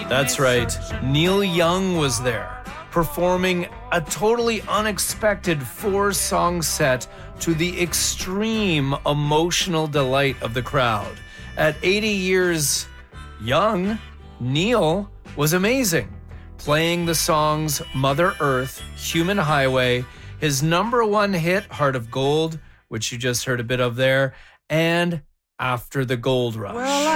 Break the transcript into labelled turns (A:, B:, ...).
A: That's right. Neil Young was there, performing a totally unexpected 4-song set to the extreme emotional delight of the crowd. At 80 years young, Neil was amazing, playing the songs Mother Earth, Human Highway, his number one hit, Heart of Gold, which you just heard a bit of there, and After the Gold Rush. Well,